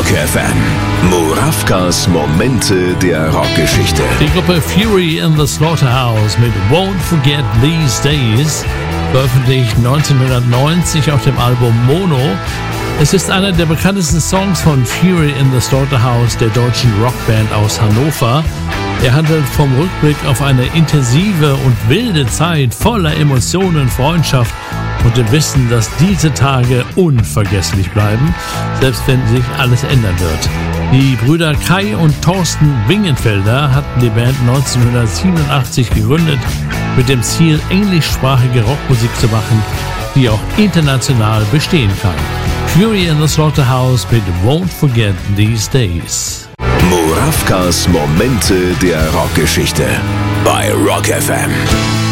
Rock FM. Murawkas Momente der Rockgeschichte. Die Gruppe Fury in the Slaughterhouse mit Won't Forget These Days, veröffentlicht 1990 auf dem Album Mono. Es ist einer der bekanntesten Songs von Fury in the Slaughterhouse, der deutschen Rockband aus Hannover. Er handelt vom Rückblick auf eine intensive und wilde Zeit voller Emotionen, Freundschaft und dem Wissen, dass diese Tage unvergesslich bleiben, selbst wenn sich alles ändern wird. Die Brüder Kai und Thorsten Wingenfelder hatten die Band 1987 gegründet, mit dem Ziel, englischsprachige Rockmusik zu machen, die auch international bestehen kann. Fury in the Slaughterhouse mit Won't Forget These Days. Murawkas Momente der Rockgeschichte bei Rock FM.